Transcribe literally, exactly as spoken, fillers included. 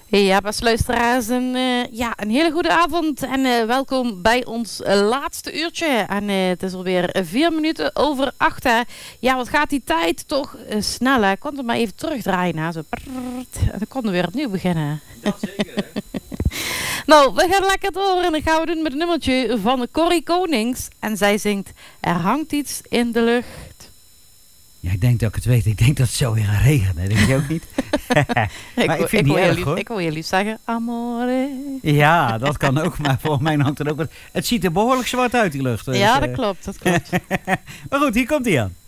Ja, beste luisteraars, een, uh, ja, een hele goede avond en uh, welkom bij ons uh, laatste uurtje. En uh, het is alweer vier minuten over acht. Hè. Ja, wat gaat die tijd toch uh, snel, hè? Ik kon het maar even terugdraaien. Hè? Zo, prrrt, en dan konden we weer opnieuw beginnen. Dat zeker, hè? Nou, we gaan lekker door en dan gaan we doen met een nummertje van Corrie Konings. En zij zingt Er hangt iets in de lucht. Ja, ik denk dat ik het weet. Ik denk dat het zo weer gaat regenen. Denk je ook niet? maar ik, ik vind ik, die erg, erg, hoor. Ik wil je lief zeggen, amore. Ja, dat kan ook. Maar volgens mij hangt het ook wat. Het ziet er behoorlijk zwart uit, die lucht. Dus, ja, dat uh... klopt. Dat klopt. maar goed, hier komt hij aan.